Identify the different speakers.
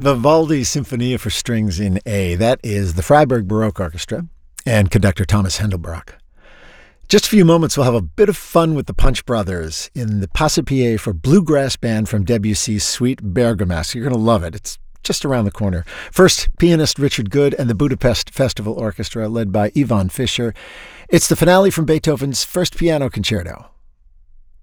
Speaker 1: Vivaldi Sinfonia for Strings in A. That is the Freiburg Baroque Orchestra and conductor Thomas Hendelbach. Just a few moments, we'll have a bit of fun with the Punch Brothers in the Passepied for Bluegrass Band from Debussy's Suite Bergamasque. You're going to love it. It's just around the corner. First, pianist Richard Good and the Budapest Festival Orchestra led by Ivan Fischer. It's the finale from Beethoven's First Piano Concerto.